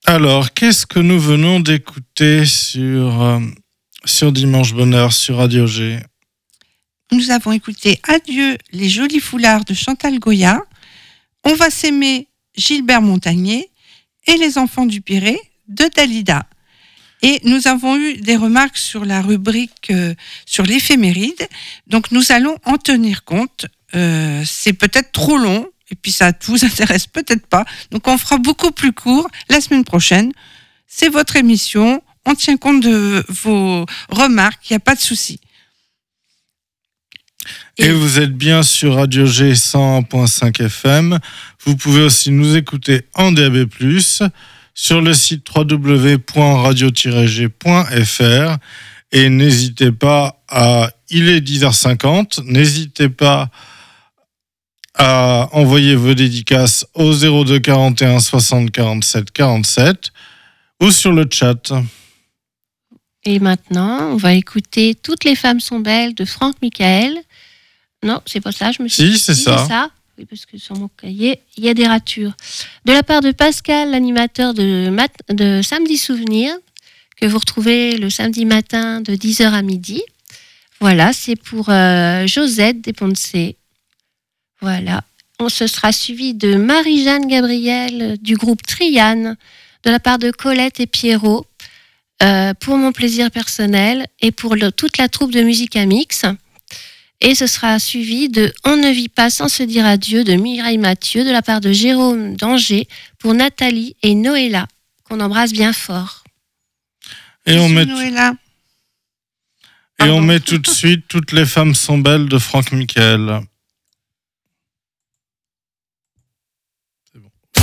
Alors, qu'est-ce que nous venons d'écouter sur Dimanche Bonheur, sur Radio G? Nous avons écouté Adieu les jolis foulards de Chantal Goya, On va s'aimer Gilbert Montagnier et Les enfants du Pirée de Dalida. Et nous avons eu des remarques sur la rubrique sur l'éphéméride, donc nous allons en tenir compte. C'est peut-être trop long, et puis ça ne vous intéresse peut-être pas, donc on fera beaucoup plus court la semaine prochaine. C'est votre émission, on tient compte de vos remarques, il n'y a pas de souci. Et vous êtes bien sur Radio G 101.5 FM. Vous pouvez aussi nous écouter en DAB+, sur le site www.radio-g.fr. Et n'hésitez pas il est 10h50, n'hésitez pas à envoyer vos dédicaces au 02 41 60 47 47 ou sur le chat. Et maintenant, on va écouter Toutes les femmes sont belles de Franck Michael. Non, c'est pas ça, je me suis dit. Si, c'est ça. Oui, parce que sur mon cahier, il y a des ratures. De la part de Pascal, l'animateur de Samedi Souvenir, que vous retrouvez le samedi matin de 10h à midi. Voilà, c'est pour Josette Desponcé. Voilà. Ce sera suivi de Marie-Jeanne Gabriel du groupe Triane, de la part de Colette et Pierrot, pour mon plaisir personnel et pour toute la troupe de Musica Mix. Et ce sera suivi de On ne vit pas sans se dire adieu de Mireille Mathieu, de la part de Jérôme d'Angers, pour Nathalie et Noëlla, qu'on embrasse bien fort. Et on met tout de suite Toutes les femmes sont belles de Franck Michael.